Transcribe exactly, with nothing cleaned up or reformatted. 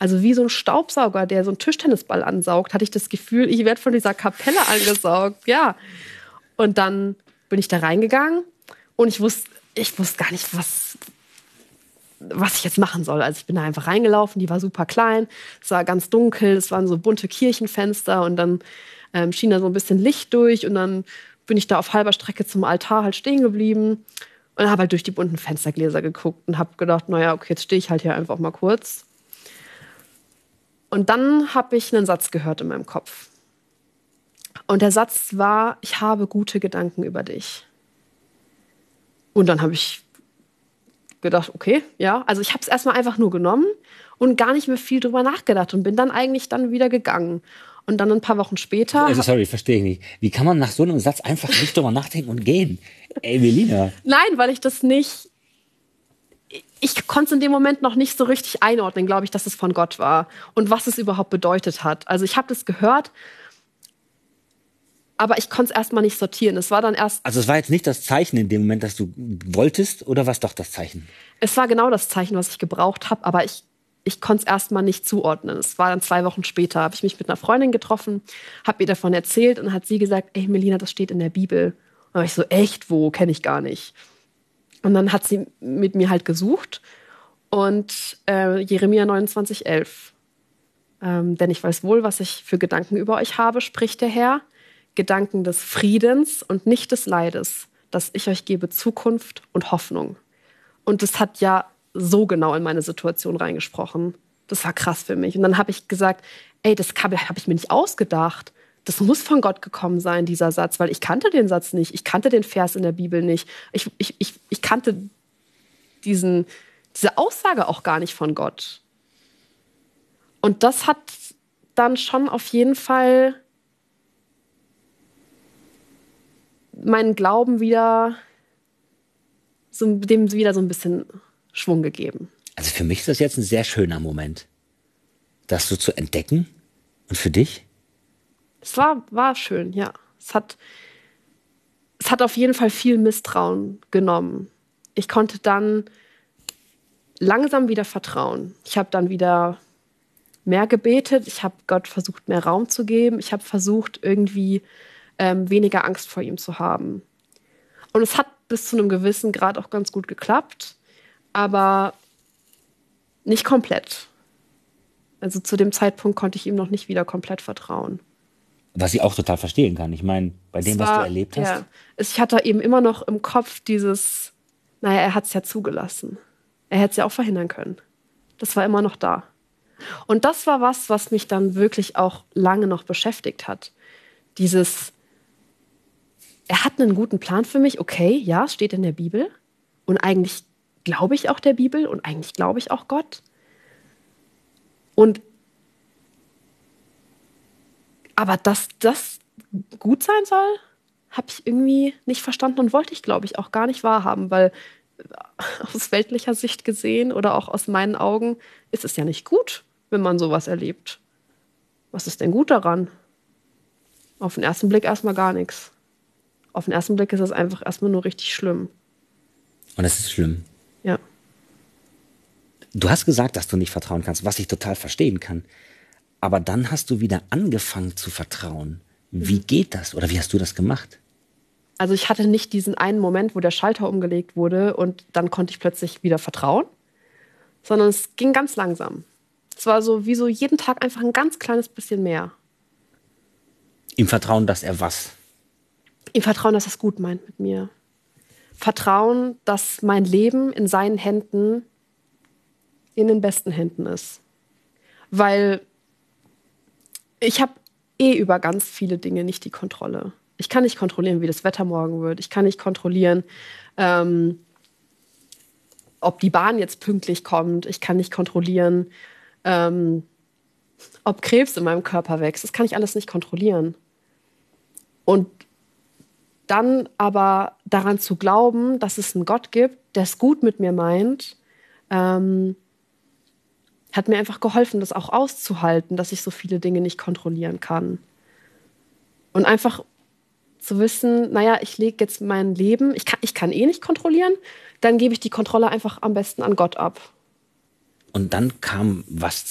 Also wie so ein Staubsauger, der so einen Tischtennisball ansaugt, hatte ich das Gefühl, ich werde von dieser Kapelle angesaugt. Ja. Und dann bin ich da reingegangen und ich wusste, ich wusste gar nicht, was, was ich jetzt machen soll. Also ich bin da einfach reingelaufen, die war super klein, es war ganz dunkel, es waren so bunte Kirchenfenster und dann ähm, schien da so ein bisschen Licht durch und dann bin ich da auf halber Strecke zum Altar halt stehen geblieben und habe halt durch die bunten Fenstergläser geguckt und habe gedacht, naja, okay, jetzt stehe ich halt hier einfach mal kurz. Und dann habe ich einen Satz gehört in meinem Kopf. Und der Satz war, ich habe gute Gedanken über dich. Und dann habe ich gedacht, okay, ja. Also ich habe es erstmal einfach nur genommen und gar nicht mehr viel drüber nachgedacht und bin dann eigentlich dann wieder gegangen. Und dann ein paar Wochen später... Also sorry, verstehe ich nicht. Wie kann man nach so einem Satz einfach nicht drüber nachdenken und gehen? Ey, Melina. Nein, weil ich das nicht... Ich konnte es in dem Moment noch nicht so richtig einordnen, glaube ich, dass es von Gott war und was es überhaupt bedeutet hat. Also ich habe das gehört, aber ich konnte es erstmal nicht sortieren. Es war dann erst... Also es war jetzt nicht das Zeichen in dem Moment, dass du wolltest, oder war es doch das Zeichen? Es war genau das Zeichen, was ich gebraucht habe, aber ich, ich konnte es erstmal nicht zuordnen. Es war dann zwei Wochen später, habe ich mich mit einer Freundin getroffen, habe ihr davon erzählt und hat sie gesagt, ey Melina, das steht in der Bibel. Und dann war ich so, echt, wo? Kenne ich gar nicht. Und dann hat sie mit mir halt gesucht und äh, Jeremia neunundzwanzig, elf. Ähm, denn ich weiß wohl, was ich für Gedanken über euch habe, spricht der Herr. Gedanken des Friedens und nicht des Leides, dass ich euch gebe Zukunft und Hoffnung. Und das hat ja so genau in meine Situation reingesprochen. Das war krass für mich. Und dann habe ich gesagt, ey, das habe ich mir nicht ausgedacht. Das muss von Gott gekommen sein, dieser Satz, weil ich kannte den Satz nicht. Ich kannte den Vers in der Bibel nicht. Ich, ich, ich, ich kannte diesen, diese Aussage auch gar nicht von Gott. Und das hat dann schon auf jeden Fall meinen Glauben wieder, so, dem wieder so ein bisschen Schwung gegeben. Also für mich ist das jetzt ein sehr schöner Moment, das so zu entdecken. Und für dich? Es war, war schön, ja. Es hat, es hat auf jeden Fall viel Misstrauen genommen. Ich konnte dann langsam wieder vertrauen. Ich habe dann wieder mehr gebetet. Ich habe Gott versucht, mehr Raum zu geben. Ich habe versucht, irgendwie ähm, weniger Angst vor ihm zu haben. Und es hat bis zu einem gewissen Grad auch ganz gut geklappt, aber nicht komplett. Also zu dem Zeitpunkt konnte ich ihm noch nicht wieder komplett vertrauen. Was ich auch total verstehen kann. Ich meine, bei dem, war, was du erlebt hast. Ja, ich hatte eben immer noch im Kopf dieses, naja, er hat es ja zugelassen. Er hätte es ja auch verhindern können. Das war immer noch da. Und das war was, was mich dann wirklich auch lange noch beschäftigt hat. Dieses, er hat einen guten Plan für mich, okay, ja, es steht in der Bibel. Und eigentlich glaube ich auch der Bibel und eigentlich glaube ich auch Gott. Und aber dass das gut sein soll, habe ich irgendwie nicht verstanden und wollte ich, glaube ich, auch gar nicht wahrhaben, weil aus weltlicher Sicht gesehen oder auch aus meinen Augen ist es ja nicht gut, wenn man sowas erlebt. Was ist denn gut daran? Auf den ersten Blick erstmal gar nichts. Auf den ersten Blick ist es einfach erstmal nur richtig schlimm. Und es ist schlimm. Ja. Du hast gesagt, dass du nicht vertrauen kannst, was ich total verstehen kann. Aber dann hast du wieder angefangen zu vertrauen. Wie mhm. geht das? Oder wie hast du das gemacht? Also ich hatte nicht diesen einen Moment, wo der Schalter umgelegt wurde und dann konnte ich plötzlich wieder vertrauen, sondern es ging ganz langsam. Es war so wie so jeden Tag einfach ein ganz kleines bisschen mehr. Im Vertrauen, dass er was? Im Vertrauen, dass er es gut meint mit mir. Vertrauen, dass mein Leben in seinen Händen in den besten Händen ist. Weil ich habe eh über ganz viele Dinge nicht die Kontrolle. Ich kann nicht kontrollieren, wie das Wetter morgen wird. Ich kann nicht kontrollieren, ähm, ob die Bahn jetzt pünktlich kommt. Ich kann nicht kontrollieren, ähm, ob Krebs in meinem Körper wächst. Das kann ich alles nicht kontrollieren. Und dann aber daran zu glauben, dass es einen Gott gibt, der es gut mit mir meint, ähm, hat mir einfach geholfen, das auch auszuhalten, dass ich so viele Dinge nicht kontrollieren kann. Und einfach zu wissen, naja, ich lege jetzt mein Leben, ich kann, ich kann eh nicht kontrollieren, dann gebe ich die Kontrolle einfach am besten an Gott ab. Und dann kam was